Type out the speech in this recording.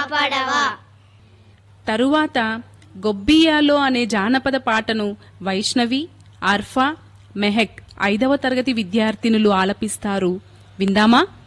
కాపాడవా. తరువాత గొబ్బియాలో అనే జానపద పాటను వైష్ణవి, ఆర్ఫా, మెహక్ 5వ తరగతి విద్యార్థినులు ఆలపిస్తారు. విందామా?